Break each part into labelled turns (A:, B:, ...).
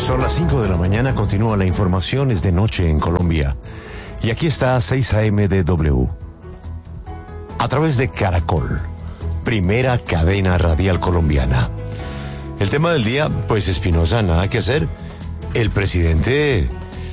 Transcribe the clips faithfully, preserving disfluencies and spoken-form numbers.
A: Son las cinco de la mañana, continúa la información, es de noche en Colombia. Y aquí está seis A M de W. A través de Caracol, primera cadena radial colombiana. El tema del día, pues Espinosa, nada que hacer. El presidente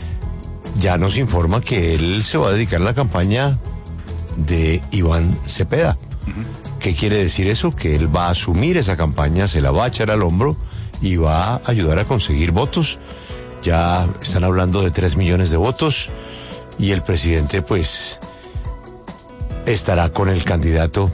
A: ya nos informa que él se va a dedicar a la campaña de Iván Cepeda. Uh-huh. ¿Qué quiere decir eso? Que él va a asumir esa campaña, se la va a echar al hombro y va a ayudar a conseguir votos. Ya están hablando de tres millones de votos y el presidente pues estará con el candidato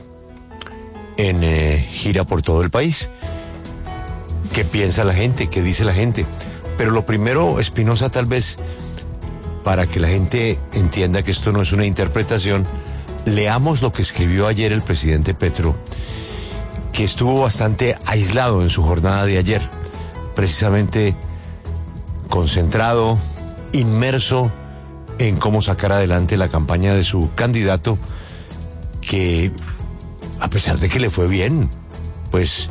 A: en eh, gira por todo el país. ¿Qué piensa la gente? ¿Qué dice la gente? Pero lo primero, Espinosa, tal vez para que la gente entienda que esto no es una interpretación, leamos lo que escribió ayer el presidente Petro, que estuvo bastante aislado en su jornada de ayer, precisamente concentrado, inmerso en cómo sacar adelante la campaña de su candidato, que a pesar de que le fue bien, pues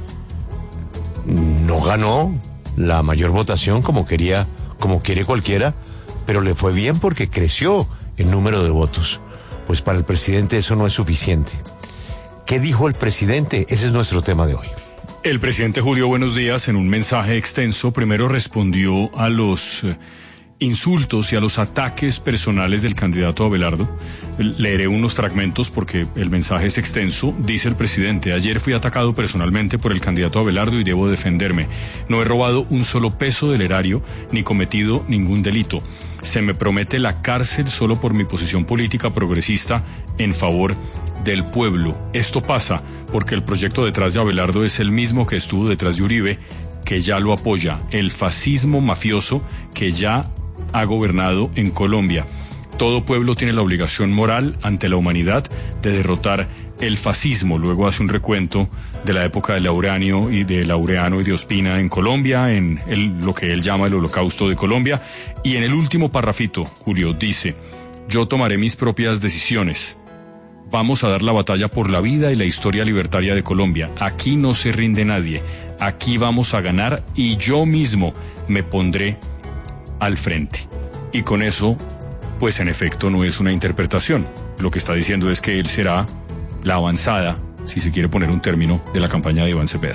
A: no ganó la mayor votación como quería, como quiere cualquiera, pero le fue bien porque creció el número de votos. Pues para el presidente eso no es suficiente. ¿Qué dijo el presidente? Ese es nuestro tema de hoy.
B: El presidente Julio, buenos días. En un mensaje extenso, primero respondió a los eh, insultos y a los ataques personales del candidato Abelardo. Leeré unos fragmentos porque el mensaje es extenso. Dice el presidente: ayer fui atacado personalmente por el candidato Abelardo y debo defenderme. No he robado un solo peso del erario ni cometido ningún delito. Se me promete la cárcel solo por mi posición política progresista en favor del pueblo. Esto pasa porque el proyecto detrás de Abelardo es el mismo que estuvo detrás de Uribe, que ya lo apoya, el fascismo mafioso que ya ha gobernado en Colombia. Todo pueblo tiene la obligación moral ante la humanidad de derrotar el fascismo. Luego hace un recuento de la época de Laureano y de Laureano y de Ospina en Colombia, en el, lo que él llama el Holocausto de Colombia. Y en el último parrafito, Julio dice: yo tomaré mis propias decisiones. Vamos a dar la batalla por la vida y la historia libertaria de Colombia. Aquí no se rinde nadie. Aquí vamos a ganar y yo mismo me pondré al frente. Y con eso, pues en efecto no es una interpretación. Lo que está diciendo es que él será la avanzada, si se quiere poner un término, de la campaña de Iván Cepeda.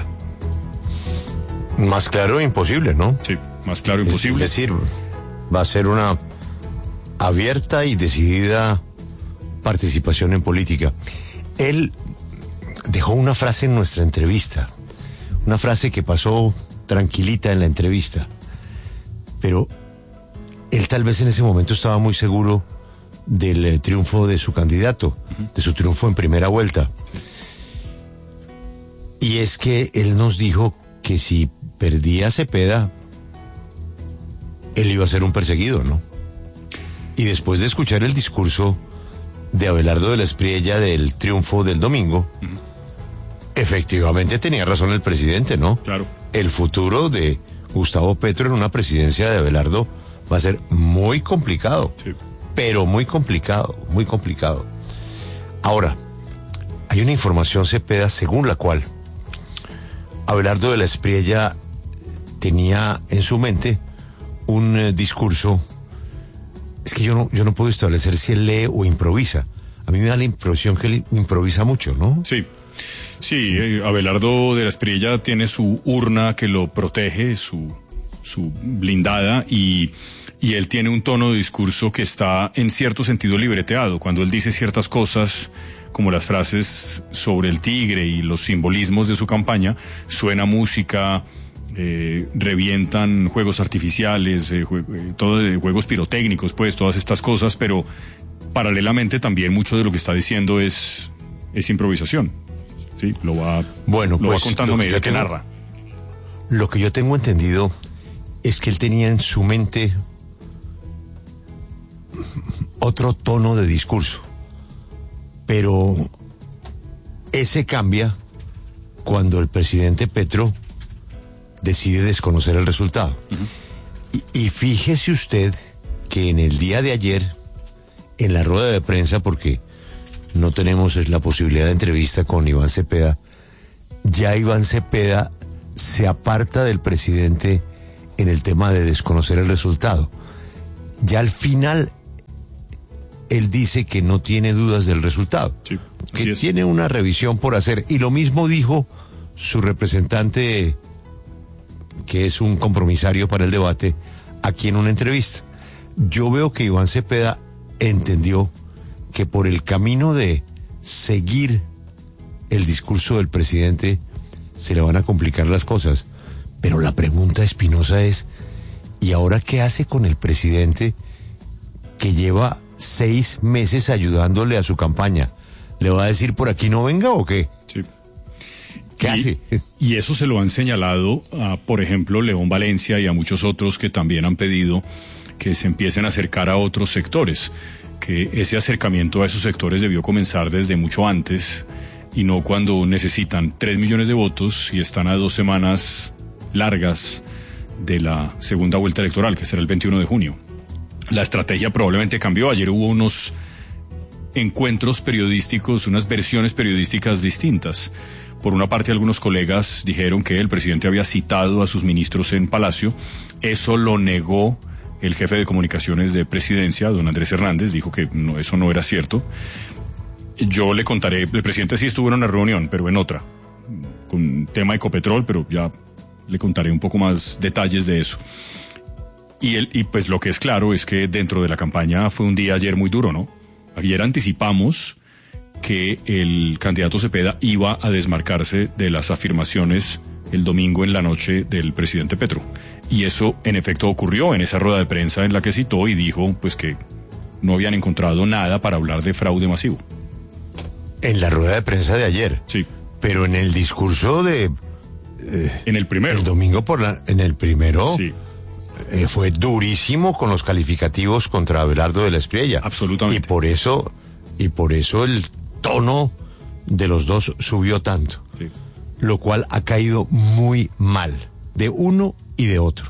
A: Más claro imposible, ¿no?
B: Sí, más claro imposible.
A: Es decir, va a ser una abierta y decidida participación en política. Él dejó una frase en nuestra entrevista, una frase que pasó tranquilita en la entrevista, pero él tal vez en ese momento estaba muy seguro del eh, triunfo de su candidato, uh-huh. de su triunfo en primera vuelta. Y es que él nos dijo que si perdía Cepeda, él iba a ser un perseguido, ¿no? Y después de escuchar el discurso de Abelardo de la Espriella del triunfo del domingo, uh-huh. efectivamente tenía razón el presidente, ¿no?
B: Claro.
A: El futuro de Gustavo Petro en una presidencia de Abelardo va a ser muy complicado, sí. pero muy complicado, muy complicado. Ahora, hay una información, Cepeda, según la cual Abelardo de la Espriella tenía en su mente un eh, discurso. Es que yo no, yo no puedo establecer si él lee o improvisa. A mí me da la impresión que él improvisa mucho, ¿no?
B: Sí, sí, eh, Abelardo de la Espriella tiene su urna que lo protege, su, su blindada, y, y él tiene un tono de discurso que está en cierto sentido libreteado. Cuando él dice ciertas cosas, como las frases sobre el tigre y los simbolismos de su campaña, suena música, Eh, revientan juegos artificiales, eh, jue- eh, todo de juegos pirotécnicos, pues todas estas cosas, pero paralelamente también mucho de lo que está diciendo es es improvisación, sí, lo va
A: bueno,
B: lo
A: pues,
B: va contando a medida que
A: tengo,
B: narra.
A: Lo que yo tengo entendido es que él tenía en su mente otro tono de discurso, pero ese cambia cuando el presidente Petro decide desconocer el resultado. Uh-huh. Y, y fíjese usted que en el día de ayer, en la rueda de prensa, porque no tenemos la posibilidad de entrevista con Iván Cepeda, ya Iván Cepeda se aparta del presidente en el tema de desconocer el resultado. Ya al final, él dice que no tiene dudas del resultado,
B: sí,
A: que
B: es.
A: tiene una revisión por hacer. Y lo mismo dijo su representante, que es un compromisario para el debate, aquí en una entrevista. Yo veo que Iván Cepeda entendió que por el camino de seguir el discurso del presidente se le van a complicar las cosas. Pero la pregunta espinosa es, ¿y ahora qué hace con el presidente que lleva seis meses ayudándole a su campaña? ¿Le va a decir por aquí no venga o qué?
B: Sí.
A: ¿Qué
B: y,
A: hace?
B: Y eso se lo han señalado a, por ejemplo, León Valencia y a muchos otros que también han pedido que se empiecen a acercar a otros sectores, que ese acercamiento a esos sectores debió comenzar desde mucho antes y no cuando necesitan tres millones de votos y están a dos semanas largas de la segunda vuelta electoral, que será el veintiuno de junio. La estrategia probablemente cambió. Ayer hubo unos encuentros periodísticos, unas versiones periodísticas distintas. Por una parte, algunos colegas dijeron que el presidente había citado a sus ministros en Palacio. Eso lo negó el jefe de comunicaciones de Presidencia, don Andrés Hernández, dijo que no, eso no era cierto. Yo le contaré, el presidente sí estuvo en una reunión, pero en otra, con tema Ecopetrol, pero ya le contaré un poco más detalles de eso. Y, el, y pues lo que es claro es que dentro de la campaña fue un día ayer muy duro, ¿no? Ayer anticipamos que el candidato Cepeda iba a desmarcarse de las afirmaciones el domingo en la noche del presidente Petro. Y eso en efecto ocurrió en esa rueda de prensa en la que citó y dijo pues que no habían encontrado nada para hablar de fraude masivo.
A: En la rueda de prensa de ayer.
B: Sí.
A: Pero en el discurso de...
B: Eh, en el primero.
A: El domingo por la... En el primero...
B: Sí.
A: Eh, fue durísimo con los calificativos contra Abelardo de la Espriella.
B: Absolutamente.
A: Y por eso, y por eso el tono de los dos subió tanto.
B: Sí.
A: Lo cual ha caído muy mal. De uno y de otro.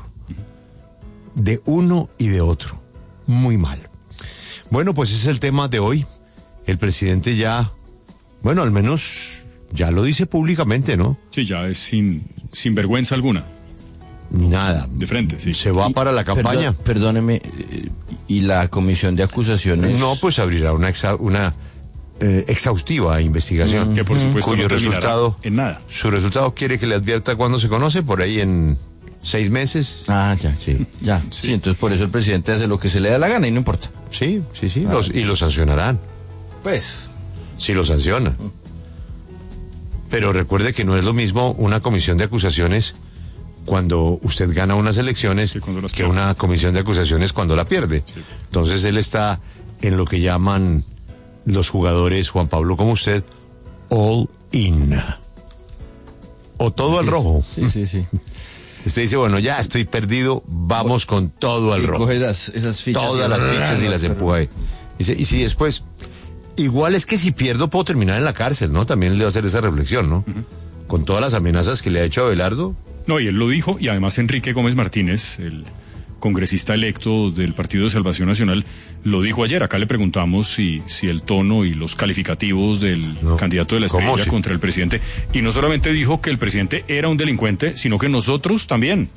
A: De uno y de otro. Muy mal. Bueno, pues ese es el tema de hoy. El presidente ya, bueno, al menos ya lo dice públicamente, ¿no?
B: Sí, ya es sin, sin vergüenza alguna.
A: Nada.
B: De frente, sí.
A: Se va
C: Y,
A: para la campaña.
C: Perdón, perdóneme, ¿y la comisión de acusaciones?
A: No, pues abrirá una, exa, una eh, exhaustiva investigación.
B: Mm, que por supuesto
A: cuyo
B: no terminará
A: resultado,
B: en nada.
A: Su resultado quiere que le advierta cuándo se conoce, por ahí en seis meses.
C: Ah, ya, sí, ya. Sí. sí, entonces por eso el presidente hace lo que se le da la gana y no importa.
A: Sí, sí, sí,
C: ah.
A: los, y lo sancionarán.
C: Pues.
A: Sí, lo sancionan. Mm. Pero recuerde que no es lo mismo una comisión de acusaciones cuando usted gana unas elecciones sí, que una comisión de acusaciones cuando la pierde. Sí. Entonces él está en lo que llaman los jugadores, Juan Pablo como usted, all in. O todo
C: sí,
A: al rojo.
C: Sí, sí, sí.
A: Usted dice, bueno, ya estoy perdido, vamos con todo al
C: y
A: rojo.
C: Coge las, esas fichas.
A: Todas las fichas y las empuja ahí. Dice, y si después, igual es que si pierdo puedo terminar en la cárcel, ¿no? También le va a hacer esa reflexión, ¿no? Uh-huh. Con todas las amenazas que le ha hecho Abelardo.
B: No, y él lo dijo, y además Enrique Gómez Martínez, el congresista electo del Partido de Salvación Nacional, lo dijo ayer. Acá le preguntamos si, si el tono y los calificativos del no. candidato de la Espriella si? contra el presidente, y no solamente dijo que el presidente era un delincuente, sino que nosotros también.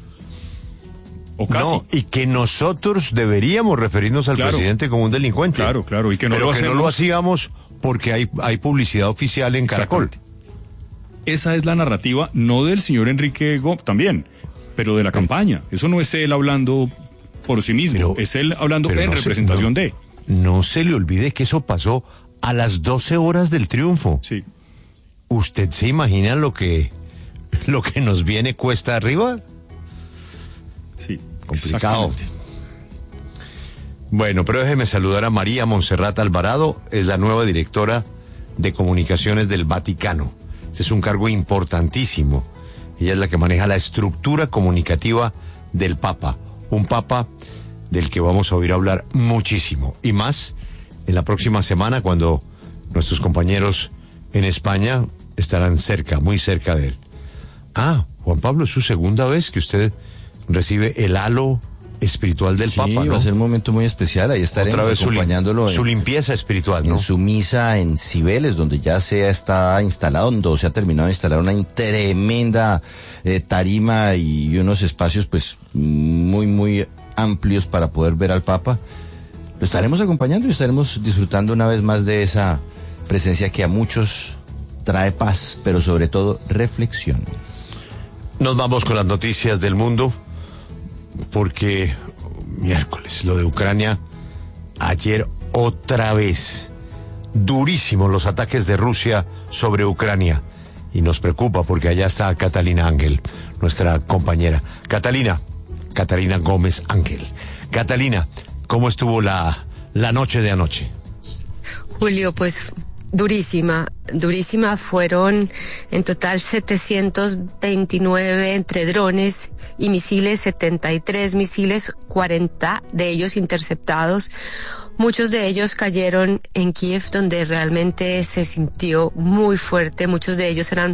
B: O casi.
A: No, y que nosotros deberíamos referirnos al claro. presidente como un delincuente.
B: Claro, claro, y que no,
A: Pero
B: lo,
A: que
B: hacemos...
A: no lo hacíamos porque hay, hay publicidad oficial en Caracol.
B: Esa es la narrativa, no del señor Enrique Gómez, también, pero de la campaña. Eso no es él hablando por sí mismo, pero, es él hablando en no representación
A: se, no,
B: de.
A: No se le olvide que eso pasó a las doce horas del triunfo.
B: Sí.
A: ¿Usted se imagina lo que, lo que nos viene cuesta arriba?
B: Sí.
A: Complicado. Bueno, pero déjeme saludar a María Montserrat Alvarado, es la nueva directora de comunicaciones del Vaticano. Este es un cargo importantísimo. Ella es la que maneja la estructura comunicativa del Papa. Un Papa del que vamos a oír hablar muchísimo. Y más en la próxima semana cuando nuestros compañeros en España estarán cerca, muy cerca de él. Ah, Juan Pablo, es su segunda vez que usted recibe el halo espiritual del
C: sí,
A: Papa, ¿no?
C: va a ser un momento muy especial, ahí estaremos
A: Otra vez
C: acompañándolo.
A: Su,
C: en,
A: su limpieza espiritual, ¿no?
C: En su misa en Cibeles, donde ya se está instalado, donde se ha terminado de instalar una tremenda eh, tarima y unos espacios pues muy, muy amplios para poder ver al Papa. Lo estaremos acompañando y estaremos disfrutando una vez más de esa presencia que a muchos trae paz, pero sobre todo reflexión.
A: Nos vamos con las noticias del mundo, porque miércoles, lo de Ucrania, ayer otra vez, durísimos los ataques de Rusia sobre Ucrania, y nos preocupa porque allá está Catalina Ángel, nuestra compañera. Catalina, Catalina Gómez Ángel. Catalina, ¿cómo estuvo la, la noche de anoche?
D: Julio, pues durísima, durísima. Fueron en total setecientos veintinueve entre drones y misiles, setenta y tres misiles, cuarenta de ellos interceptados. Muchos de ellos cayeron en Kiev, donde realmente se sintió muy fuerte. Muchos de ellos eran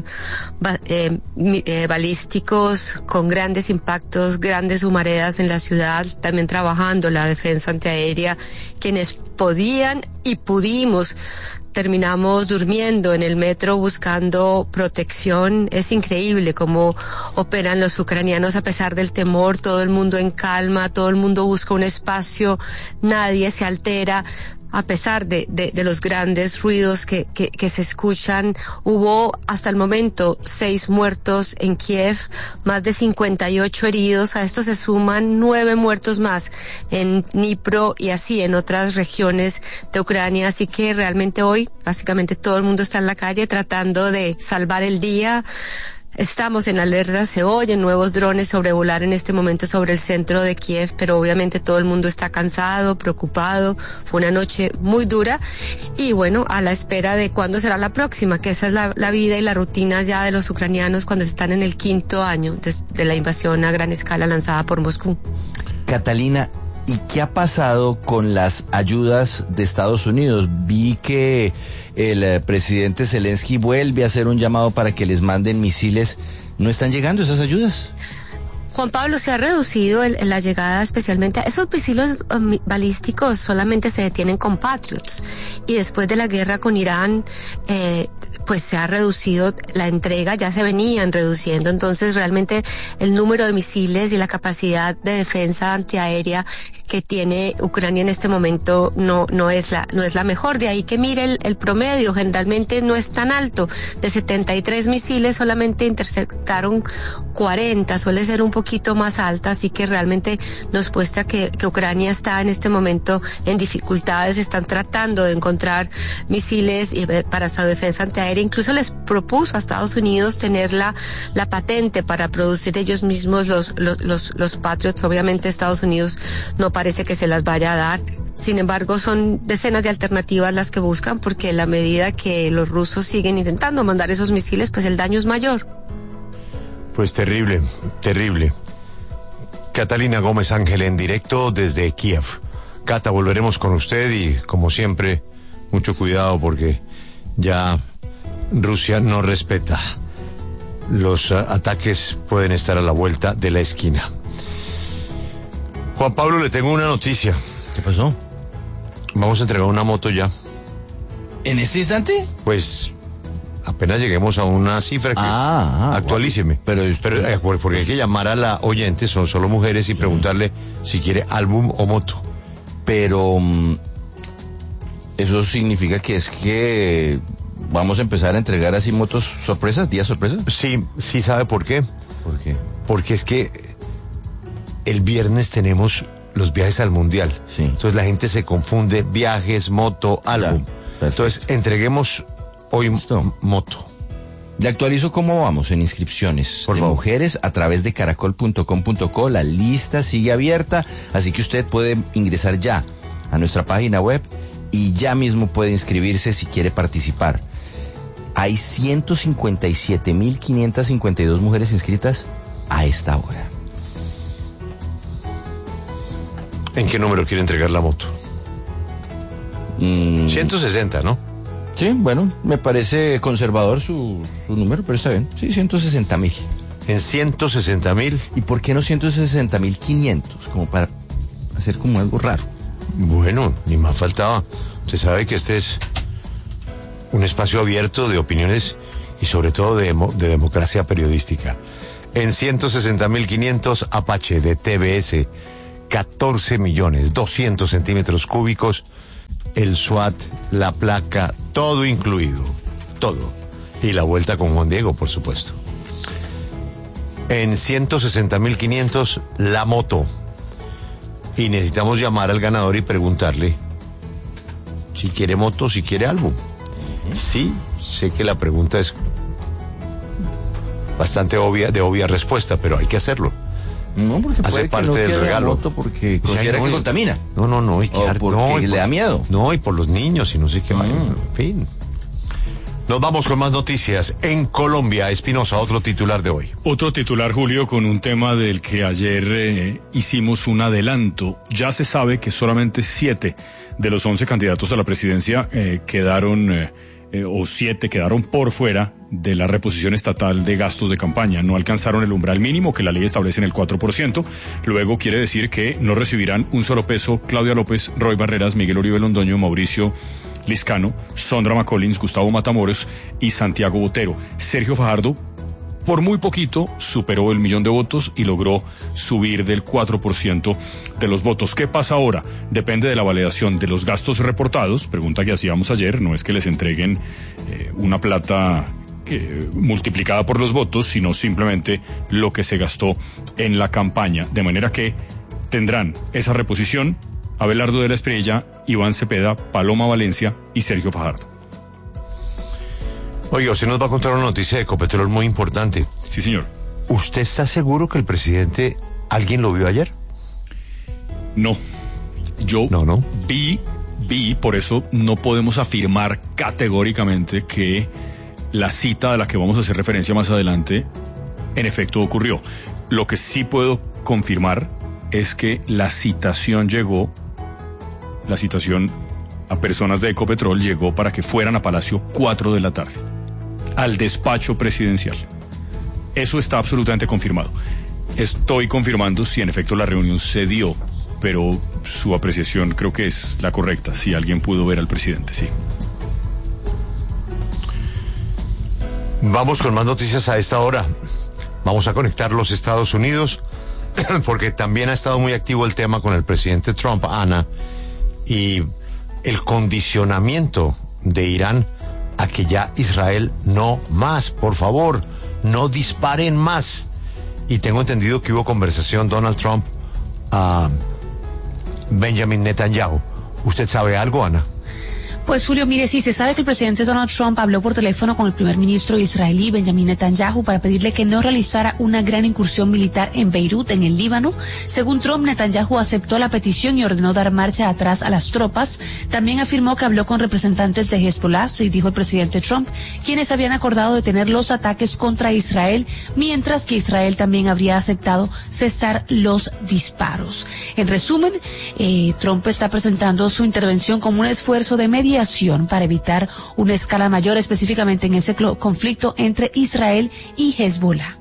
D: eh, eh, balísticos, con grandes impactos, grandes humaredas en la ciudad, también trabajando la defensa antiaérea, quienes podían y pudimos. Terminamos durmiendo en el metro buscando protección. Es increíble cómo operan los ucranianos a pesar del temor, todo el mundo en calma, todo el mundo busca un espacio, nadie se altera. A pesar de, de, de los grandes ruidos que, que, que se escuchan, hubo hasta el momento seis muertos en Kiev, más de cincuenta y ocho heridos. A esto se suman nueve muertos más en Dnipro y así en otras regiones de Ucrania. Así que realmente hoy, básicamente todo el mundo está en la calle tratando de salvar el día. Estamos en alerta, se oyen nuevos drones sobrevolar en este momento sobre el centro de Kiev, pero obviamente todo el mundo está cansado, preocupado. Fue una noche muy dura y bueno, a la espera de cuándo será la próxima, que esa es la, la vida y la rutina ya de los ucranianos cuando están en el quinto año de, de la invasión a gran escala lanzada por Moscú.
C: Catalina, ¿y qué ha pasado con las ayudas de Estados Unidos? Vi que el eh, presidente Zelensky vuelve a hacer un llamado para que les manden misiles. ¿No están llegando esas ayudas?
D: Juan Pablo, se ha reducido el, la llegada especialmente a esos misiles um, balísticos, solamente se detienen con Patriots. Y después de la guerra con Irán, eh, pues se ha reducido la entrega, ya se venían reduciendo. Entonces realmente el número de misiles y la capacidad de defensa antiaérea que tiene Ucrania en este momento no no es la no es la mejor. De ahí que mire el, el promedio, generalmente no es tan alto. De setenta y tres misiles solamente interceptaron cuarenta, suele ser un poquito más alta, así que realmente nos muestra que, que Ucrania está en este momento en dificultades. Están tratando de encontrar misiles para su defensa antiaérea. Incluso les propuso a Estados Unidos tener la, la patente para producir ellos mismos los, los, los, los Patriots. Obviamente Estados Unidos no parece que se las vaya a dar. Sin embargo, son decenas de alternativas las que buscan, porque en la medida que los rusos siguen intentando mandar esos misiles, pues el daño es mayor.
A: Pues terrible, terrible. Catalina Gómez Ángel en directo desde Kiev. Cata, volveremos con usted y, como siempre, mucho cuidado porque ya Rusia no respeta. Los uh, ataques pueden estar a la vuelta de la esquina. Juan Pablo, le tengo una noticia.
C: ¿Qué pasó?
A: Vamos a entregar una moto ya.
C: ¿En este instante?
A: Pues apenas lleguemos a una cifra que
C: ah, ah,
A: actualíceme.
C: Pero,
A: pero eh, porque hay que llamar a la oyente, son solo mujeres, y sí, preguntarle si quiere álbum o moto.
C: Pero eso significa que es que vamos a empezar a entregar así motos sorpresas, días sorpresas.
A: Sí, sí, ¿sabe por qué?
C: ¿Por qué?
A: Porque es que el viernes tenemos los viajes al mundial.
C: Sí.
A: Entonces la gente se confunde, viajes, moto, álbum. Ya, entonces entreguemos hoy Listo. moto.
C: Le actualizo cómo vamos en inscripciones
A: Por
C: de
A: favor.
C: mujeres a través de caracol punto com punto co. La lista sigue abierta, así que usted puede ingresar ya a nuestra página web y ya mismo puede inscribirse si quiere participar. Hay ciento cincuenta y siete mil quinientas cincuenta y dos mujeres inscritas a esta hora.
A: ¿En qué número quiere entregar la moto?
C: Mm.
A: ciento sesenta, ¿no?
C: Sí, bueno, me parece conservador su, su número, pero está bien. Sí, ciento sesenta mil.
A: en ciento sesenta mil.
C: ¿Y por qué no ciento sesenta mil quinientos? Como para hacer como algo raro.
A: Bueno, ni más faltaba. Usted sabe que este es un espacio abierto de opiniones y sobre todo de, de democracia periodística. En ciento sesenta mil quinientos, Apache de T B S, catorce millones, doscientos centímetros cúbicos, el SWAT, la placa, todo incluido, todo. Y la vuelta con Juan Diego, por supuesto. En ciento sesenta mil quinientos, la moto. Y necesitamos llamar al ganador y preguntarle si quiere moto, si quiere álbum. Sí, sé que la pregunta es bastante obvia, de obvia respuesta, pero hay que hacerlo.
C: No, porque
A: hace
C: puede
A: parte
C: que no
A: del
C: quiera
A: regalo.
C: La moto porque considera
A: no,
C: que contamina.
A: No, no, no. Y que
C: o porque
A: no, y
C: le
A: por,
C: da miedo.
A: No, y por los niños y no sé qué
C: Mm.
A: más. En fin. Nos vamos con más noticias. En Colombia, Espinosa, otro titular de hoy.
B: Otro titular, Julio, con un tema del que ayer eh, hicimos un adelanto. Ya se sabe que solamente siete de los once candidatos a la presidencia eh, quedaron, eh, eh, o siete quedaron por fuera de la reposición estatal de gastos de campaña. No alcanzaron el umbral mínimo que la ley establece en el cuatro por ciento. Luego quiere decir que no recibirán un solo peso Claudia López, Roy Barreras, Miguel Uribe Londoño, Mauricio Liscano, Sondra McCollins, Gustavo Matamoros y Santiago Botero. Sergio Fajardo, por muy poquito, superó el millón de votos y logró subir del cuatro por ciento de los votos. ¿Qué pasa ahora? Depende de la validación de los gastos reportados, pregunta que hacíamos ayer, no es que les entreguen eh, una plata eh, multiplicada por los votos, sino simplemente lo que se gastó en la campaña, de manera que tendrán esa reposición Abelardo de la Espriella, Iván Cepeda, Paloma Valencia y Sergio Fajardo.
A: Oiga, usted nos va a contar una noticia de Ecopetrol muy importante.
B: Sí, señor.
A: ¿Usted está seguro que el presidente, alguien lo vio ayer?
B: No. Yo
A: no, no.
B: vi, vi, por eso no podemos afirmar categóricamente que la cita a la que vamos a hacer referencia más adelante, en efecto ocurrió. Lo que sí puedo confirmar es que la citación llegó, la citación a personas de Ecopetrol llegó para que fueran a Palacio cuatro de la tarde, al despacho presidencial. Eso está absolutamente confirmado. Estoy confirmando si en efecto la reunión se dio, pero su apreciación creo que es la correcta, si alguien pudo ver al presidente, sí.
A: Vamos con más noticias a esta hora. Vamos a conectar los Estados Unidos, porque también ha estado muy activo el tema con el presidente Trump, Ana, y el condicionamiento de Irán a que ya Israel no más, por favor, no disparen más. Y tengo entendido que hubo conversación Donald Trump a Benjamin Netanyahu. ¿Usted sabe algo, Ana?
E: Pues Julio, mire, sí, se sabe que el presidente Donald Trump habló por teléfono con el primer ministro israelí Benjamin Netanyahu para pedirle que no realizara una gran incursión militar en Beirut, en el Líbano. Según Trump, Netanyahu aceptó la petición y ordenó dar marcha atrás a las tropas. También afirmó que habló con representantes de Hezbollah, y dijo el presidente Trump, quienes habían acordado detener los ataques contra Israel, mientras que Israel también habría aceptado cesar los disparos. En resumen, eh, Trump está presentando su intervención como un esfuerzo de mediación para evitar una escala mayor, específicamente en ese conflicto entre Israel y Hezbollah.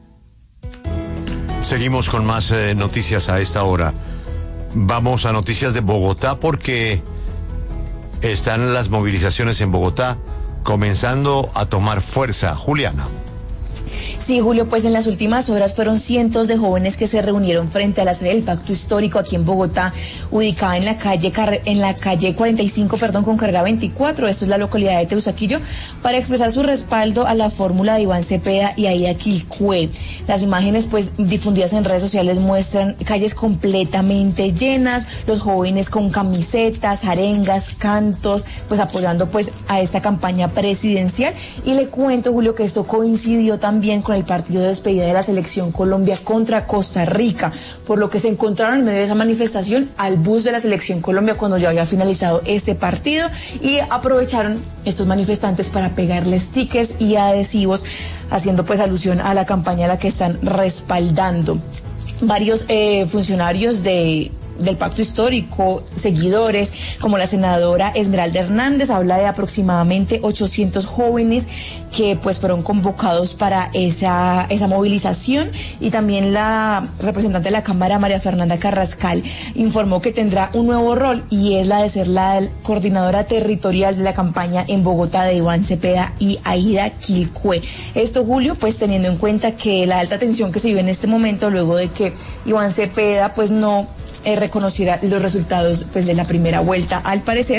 A: Seguimos con más eh, noticias a esta hora. Vamos a noticias de Bogotá porque están las movilizaciones en Bogotá comenzando a tomar fuerza. Juliana.
F: Sí, Julio, pues en las últimas horas fueron cientos de jóvenes que se reunieron frente a la sede del Pacto Histórico aquí en Bogotá, ubicada en la calle en la calle cuarenta y cinco, perdón, con carrera veinticuatro, esto es la localidad de Teusaquillo, para expresar su respaldo a la fórmula de Iván Cepeda y Aida Quilcue. Las imágenes pues difundidas en redes sociales muestran calles completamente llenas, los jóvenes con camisetas, arengas, cantos, pues apoyando pues a esta campaña presidencial. Y le cuento, Julio, que esto coincidió también con el partido de despedida de la selección Colombia contra Costa Rica, por lo que se encontraron en medio de esa manifestación al bus de la selección Colombia cuando ya había finalizado este partido, y aprovecharon estos manifestantes para pegarles stickers y adhesivos, haciendo pues alusión a la campaña a la que están respaldando. Varios eh, funcionarios de del pacto histórico, seguidores, como la senadora Esmeralda Hernández, habla de aproximadamente ochocientos jóvenes que pues fueron convocados para esa, esa movilización, y también la representante de la Cámara, María Fernanda Carrascal, informó que tendrá un nuevo rol, y es la de ser la coordinadora territorial de la campaña en Bogotá de Iván Cepeda y Aida Quilcue. Esto, Julio, pues teniendo en cuenta que la alta tensión que se vive en este momento luego de que Iván Cepeda pues no eh, reconociera los resultados pues de la primera vuelta, al parecer.